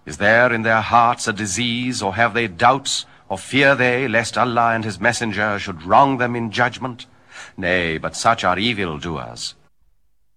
Is there in their hearts a disease, or have they doubts, or fear they, lest Allah and his messenger should wrong them in judgment? Nay, but such are evil doers.